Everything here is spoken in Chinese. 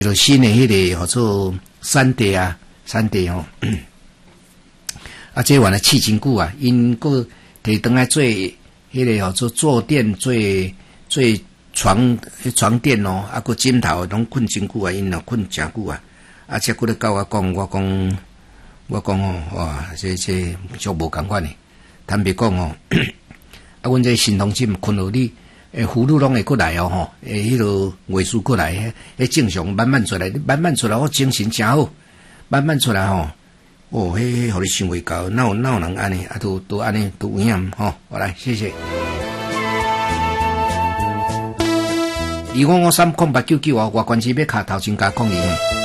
就新的迄个叫做山地啊，山地吼，啊，这原来迄真久啊，因个摕转来做迄个叫做坐垫做床垫哦，啊个枕头拢困真久啊，因若困真久啊，啊，才过来甲我讲，我讲哦，哇，这足无共款诶，坦白讲哦，啊，阮这新同志困落你。葫芦拢会过来哦吼，迄个月事过来，迄正常慢慢出来，慢慢出来，我精神真好，慢慢出来吼，哦，迄互你想袂到，哪有人安尼，啊，都安尼都有影吼，我来，谢谢。255-3899啊，外关系要卡头前加抗议。